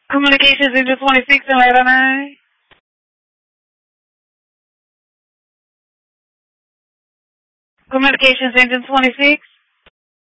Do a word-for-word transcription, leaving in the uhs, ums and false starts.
Communications Engine twenty-six and eight oh nine. Communications Engine twenty-six.